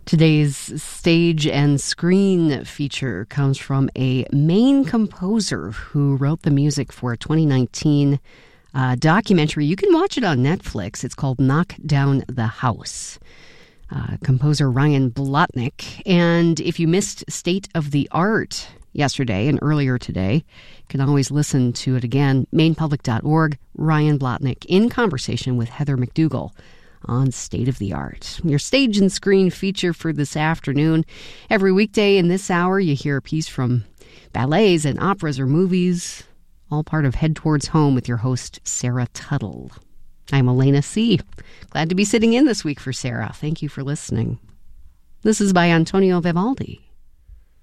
Today's stage and screen feature comes from a Maine composer who wrote the music for a 2019 documentary. You can watch it on Netflix. It's called Knock Down the House. Composer Ryan Blotnick. And if you missed State of the Art yesterday and earlier today, you can always listen to it again. mainepublic.org, Ryan Blotnick in conversation with Heather McDougall on State of the Art. Your stage and screen feature for this afternoon. Every weekday in this hour, you hear a piece from ballets and operas or movies, all part of Head Towards Home with your host, Sarah Tuttle. I'm Elena C. Glad to be sitting in this week for Sarah. Thank you for listening. This is by Antonio Vivaldi.